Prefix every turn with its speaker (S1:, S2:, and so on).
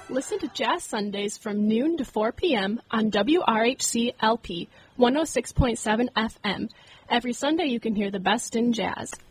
S1: Listen to Jazz Sundays from noon to 4 p.m. on WRHC LP 106.7 FM. Every Sunday you can hear the best in jazz.